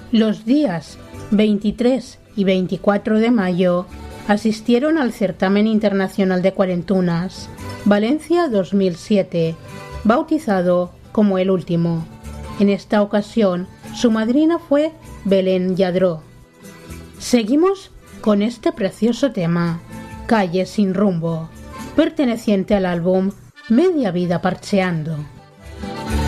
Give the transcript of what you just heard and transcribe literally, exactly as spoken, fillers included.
Los días veintitrés y veinticuatro de mayo asistieron al Certamen Internacional de Cuarentunas, Valencia dos mil siete, bautizado como el último. En esta ocasión, su madrina fue Belén Lladró. Seguimos con este precioso tema, Calle sin rumbo, perteneciente al álbum Media vida parcheando.